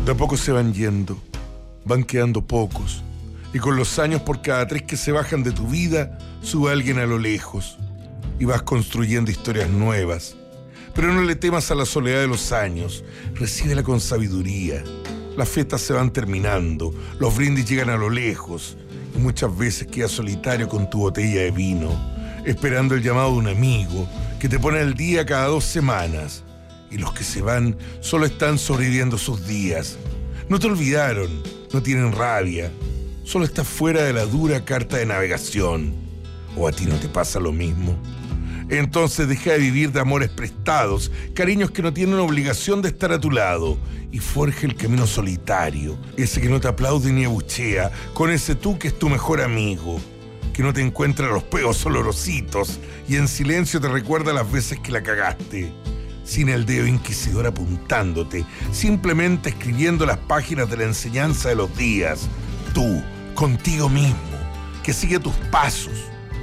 De a poco se van yendo, van quedando pocos, y con los años por cada 3 que se bajan de tu vida, sube alguien a lo lejos, y vas construyendo historias nuevas. Pero no le temas a la soledad de los años, recíbela con sabiduría. Las fiestas se van terminando, los brindis llegan a lo lejos, y muchas veces quedas solitario con tu botella de vino, esperando el llamado de un amigo que te pone al día cada 2 semanas. Y los que se van solo están sobreviviendo sus días. No te olvidaron, no tienen rabia. Solo estás fuera de la dura carta de navegación. ¿O a ti no te pasa lo mismo? Entonces deja de vivir de amores prestados, cariños que no tienen obligación de estar a tu lado, y forja el camino solitario, ese que no te aplaude ni abuchea, con ese tú que es tu mejor amigo, que no te encuentra los peos olorositos y en silencio te recuerda las veces que la cagaste. Sin el dedo inquisidor apuntándote, simplemente escribiendo las páginas de la enseñanza de los días. Tú, contigo mismo, que sigue tus pasos,